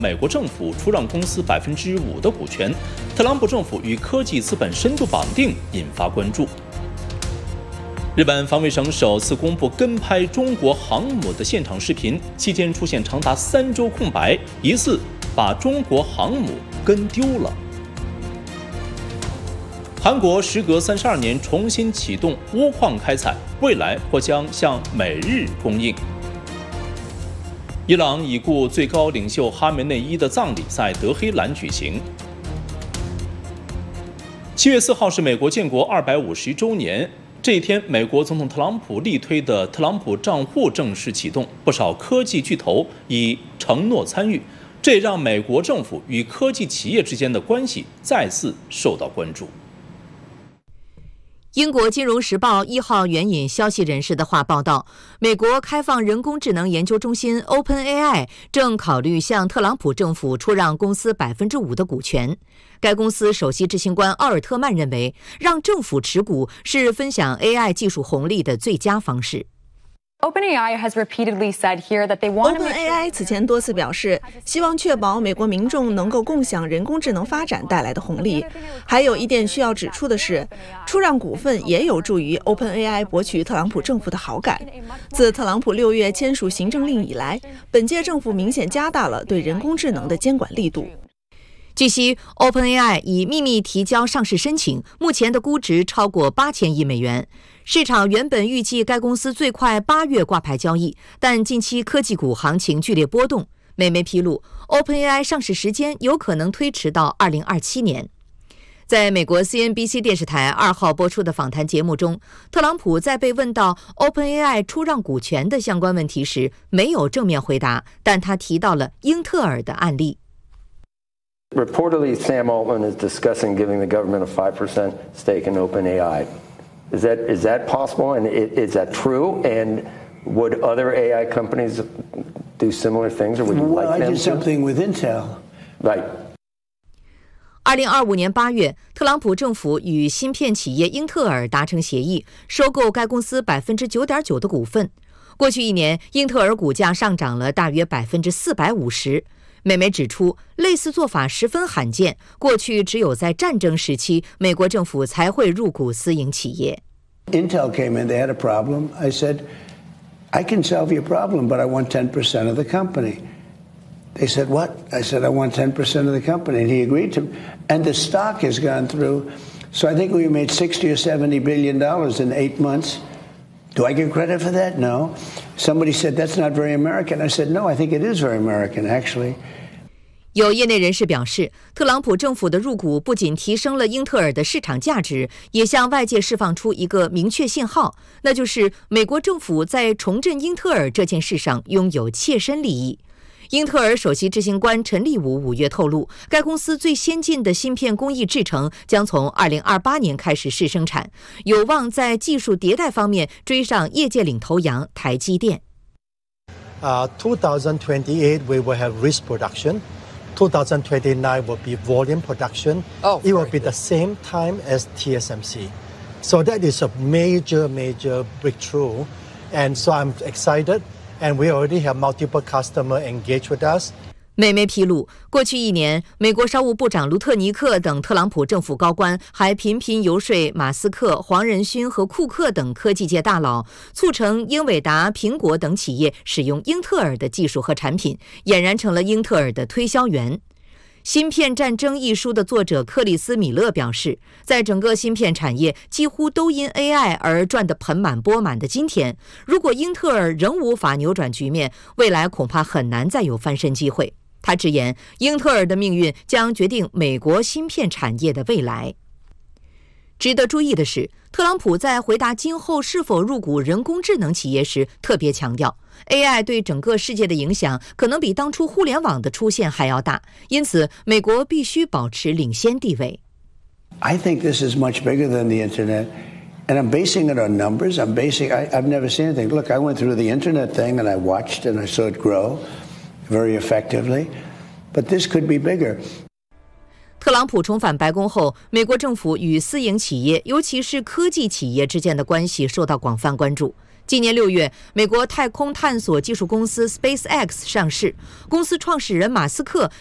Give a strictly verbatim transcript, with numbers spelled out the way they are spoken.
美国政府出让公司百分之五的股权，特朗普政府与科技资本深度绑定，引发关注。日本防卫省首次公布跟拍中国航母的现场视频，期间出现长达三周空白，疑似把中国航母跟丢了。韩国时隔三十二年重新启动钨矿开采，未来或将向美日供应。伊朗已故最高领袖哈梅内伊的葬礼在德黑兰举行。七月四号是美国建国二百五十周年，这一天，美国总统特朗普力推的特朗普账户正式启动，不少科技巨头已承诺参与，这也让美国政府与科技企业之间的关系再次受到关注。 英国金融时报一号援引消息人士的话报道，美国开放人工智能研究中心 OpenAI 正考虑向特朗普政府出让公司百分之五的股权。该公司首席执行官奥尔特曼认为，让政府持股是分享 A I 技术红利的最佳方式。 OpenAI has repeatedly said here that they want to make OpenAI 此前多次表示，希望确保美国民众能够共享人工智能发展带来的红利。还有一点需要指出的是，出让股份也有助于 OpenAI 博取特朗普政府的好感。自特朗普六月签署行政令以来，本届政府明显加大了对人工智能的监管力度。 据悉 ，OpenAI 已秘密提交上市申请，目前的估值超过八千亿美元。市场原本预计该公司最快八月挂牌交易，但近期科技股行情剧烈波动。美媒披露 ，OpenAI 上市时间有可能推迟到二零二七年。在美国 C N B C 电视台二号播出的访谈节目中，特朗普在被问到 OpenAI 出让股权的相关问题时，没有正面回答，但他提到了英特尔的案例。 Reportedly, Sam Altman is discussing giving the government a five percent stake in OpenAI. Is that is that possible? And is that true? And would other A I companies do similar things, or would you well, like them to? I did something with Intel. Right. 二零二五年八月，特朗普政府与芯片企业英特尔达成协议，收购该公司百分之九点九的股份。过去一年，英特尔股价上涨了大约百分之四百五十。美媒指出，类似做法十分罕见，过去只有在战争时期，美国政府才会入股私营企业。 Intel came in, they had a problem. I said, I can solve your problem, but I want ten percent of the company. They said, what? I said, I want ten percent of the company. And he agreed to. And the stock has gone through. So I think we made sixty or seventy billion dollars in eight months. Do I get credit for that? No. Somebody said, that's not very American. I said, no, I think it is very American, actually. 有业内人士表示，特朗普政府的入股不仅提升了英特尔的市场价值，也向外界释放出一个明确信号，那就是美国政府在重振英特尔这件事上拥有切身利益。英特尔首席执行官陈立武五月透露，该公司最先进的芯片工艺制程将从二零二八年开始试生产，有望在技术迭代方面追上业界领头羊台积电。 Uh, twenty twenty-eight, we will have risk production. twenty twenty-nine will be volume production. Oh, it will be the same time as T S M C. So that is a major, major breakthrough. And so I'm excited. And we already have multiple customers engaged with us. 美媒披露，过去一年，美国商务部长卢特尼克等特朗普政府高官还频频游说马斯克、黄仁勋和库克等科技界大佬，促成英伟达、苹果等企业使用英特尔的技术和产品，俨然成了英特尔的推销员。《芯片战争》一书的作者克里斯·米勒表示，在整个芯片产业几乎都因 A I 而赚得盆满钵满的今天，如果英特尔仍无法扭转局面，未来恐怕很难再有翻身机会。他直言，英特尔的命运将决定美国芯片产业的未来。值得注意的是，特朗普在回答今后是否入股人工智能企业时，特别强调 A I 对整个世界的影响可能比当初互联网的出现还要大，因此美国必须保持领先地位。 I think this is much bigger than the internet, and I'm basing it on numbers. I'm basing. I, I've never seen anything. Look, I went through the internet thing, and I watched, and I saw it grow very effectively. But this could be bigger. 特朗普重返白宫后，美国政府与私营企业，尤其是科技企业之间的关系受到广泛关注。 今年六月，美国太空探索技术公司 SpaceX 上市，公司创始人马斯克